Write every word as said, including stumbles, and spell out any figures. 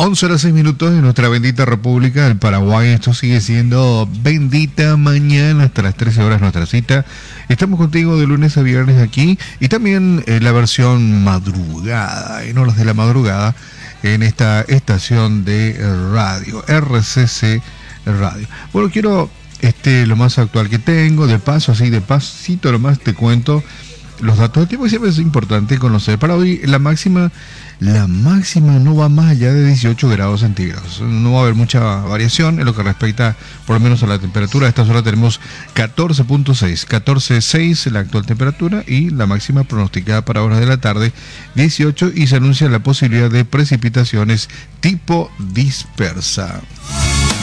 once horas seis minutos en nuestra bendita República del Paraguay. Esto sigue siendo Bendita Mañana hasta las trece horas nuestra cita. Estamos contigo de lunes a viernes aquí y también eh, la versión madrugada, en horas de la madrugada, en esta estación de radio, R C C Radio. Bueno, quiero este lo más actual que tengo, de paso, así de pasito nomás te cuento los datos de tiempo, que siempre es importante conocer. Para hoy la máxima, la máxima no va más allá de dieciocho grados centígrados. No va a haber mucha variación en lo que respecta por lo menos a la temperatura. A estas horas tenemos catorce punto seis, catorce punto seis la actual temperatura y la máxima pronosticada para horas de la tarde dieciocho, y se anuncia la posibilidad de precipitaciones tipo dispersa.